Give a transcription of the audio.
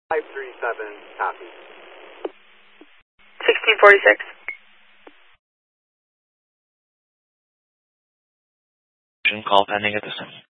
537, copy. 1646. Call pending at this time.